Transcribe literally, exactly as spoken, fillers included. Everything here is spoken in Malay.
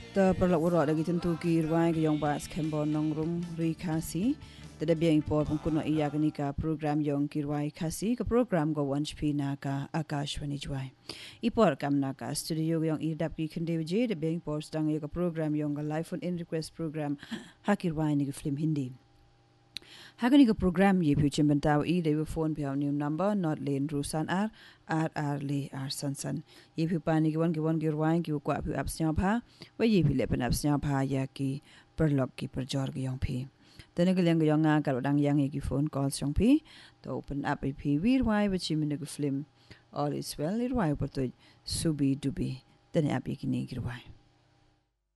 The perlak waro lagi tentu ki ruai ke yong bas kembo nongrum rui kasi. Tada biang ipor pengkuno iya ka program yong ki ruai kasi ke program go wanch pi na ka Akashwani juai. Ipor kam na ka studio yong idap ki kende je de biang ipor sedang yo ka program yong ka live phone in request program hakir ruai ni ke film Hindi. Hagani ka program ye piu chimbentaw i de phone piao new number not lane rusan ar ar ar le ar san san ye piu pani ki wan ki wan ki ruang ki kwa piu ap snya pha wa ye piu le pen ap snya pha ya ki perlok ki perjor ki yong pi tene ka leng yong nga ka dang yang ye ki phone call song pi to open up ip wir wai wa chimine ku film all is well ir wai per to subi dubi tene ap ye ki ni ki wai